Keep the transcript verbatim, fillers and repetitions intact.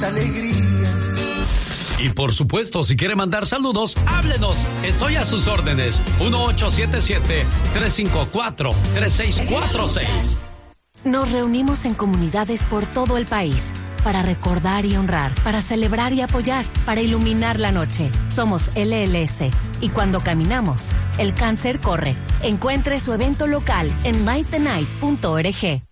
alegrías. Y por supuesto, si quiere mandar saludos, háblenos. Estoy a sus órdenes. uno ocho siete siete, tres cinco cuatro, tres seis cuatro seis. Nos reunimos en comunidades por todo el país para recordar y honrar, para celebrar y apoyar, para iluminar la noche. Somos L L S y cuando caminamos, el cáncer corre. Encuentre su evento local en light the night punto org.